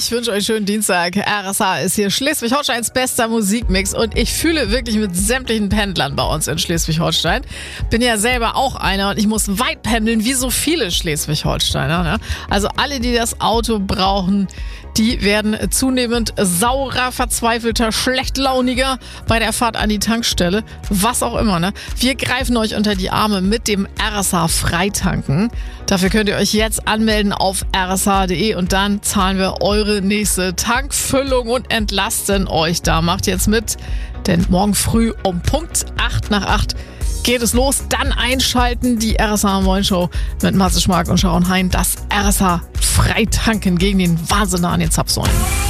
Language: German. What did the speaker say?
Ich wünsche euch einen schönen Dienstag. RSA ist hier Schleswig-Holsteins bester Musikmix und ich fühle wirklich mit sämtlichen Pendlern bei uns in Schleswig-Holstein. Bin ja selber auch einer und ich muss weit pendeln, wie so viele Schleswig-Holsteiner. Ne? Also alle, die das Auto brauchen, die werden zunehmend saurer, verzweifelter, schlechtlauniger bei der Fahrt an die Tankstelle. Was auch immer. Ne? Wir greifen euch unter die Arme mit dem RSA Freitanken. Dafür könnt ihr euch jetzt anmelden auf rsa.de und dann zahlen wir eure nächste Tankfüllung und entlasten euch da. Macht jetzt mit, denn morgen früh um Punkt 8:08 geht es los. Dann einschalten, die RSA Moin Show mit Matze Schmark und Sharon Hein. Das RSA Freitanken gegen den Wahnsinn an den Zapfsäulen.